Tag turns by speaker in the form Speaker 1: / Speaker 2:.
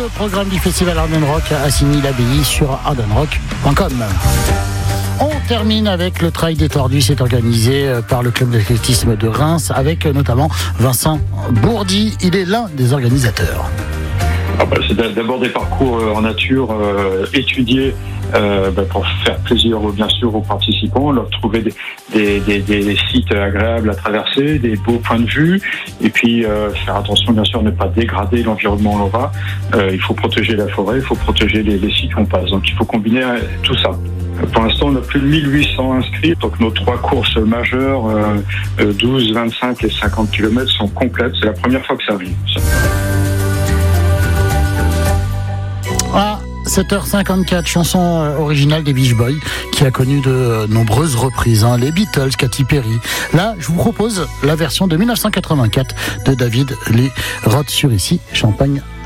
Speaker 1: le programme du Festival Ardennes Rock à Assigny-l'Abbaye sur ardennesrock.com. On termine avec le Trail des Tordus. C'est organisé par le club d'athlétisme de Reims avec notamment Vincent Bourdi. Il est l'un des organisateurs.
Speaker 2: C'est d'abord des parcours en nature étudiés pour faire plaisir bien sûr aux participants, leur trouver des sites agréables à traverser, des beaux points de vue, et puis faire attention bien sûr à ne pas dégrader l'environnement où l'on va. Il faut protéger la forêt, il faut protéger les sites où on passe, donc il faut combiner tout ça. Pour l'instant, on a plus de 1800 inscrits, donc nos 3 courses majeures, 12, 25 et 50 km sont complètes. C'est la première fois que ça arrive.
Speaker 1: À 7h54, chanson originale des Beach Boys qui a connu de nombreuses reprises, les Beatles, Katy Perry. Là, je vous propose la version de 1984 de David Lee Roth sur ici, Champagne